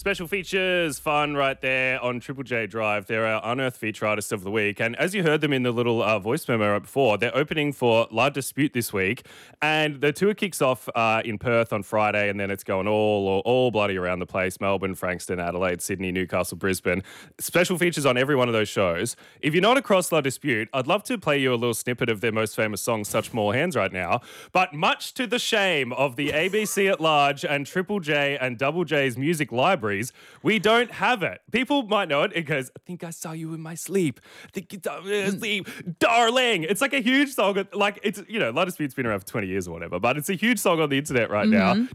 Special features, fun right there on Triple J Drive. They're our Unearthed Feature Artist of the Week. And as you heard them in the little voice memo right before, they're opening for La Dispute this week. And the tour kicks off in Perth on Friday, and then it's going all bloody around the place. Melbourne, Frankston, Adelaide, Sydney, Newcastle, Brisbane. Special features on every one of those shows. If you're not across La Dispute, I'd love to play you a little snippet of their most famous song, Such More Hands, right now. But much to the shame of the ABC at large and Triple J and Double J's music libraries, we don't have it. People might know it. It goes, I think I saw you in my sleep. I think you saw me in my sleep. Darling. It's like a huge song. Like, it's, La Dispute's been around for 20 years or whatever, but it's a huge song on the internet right now.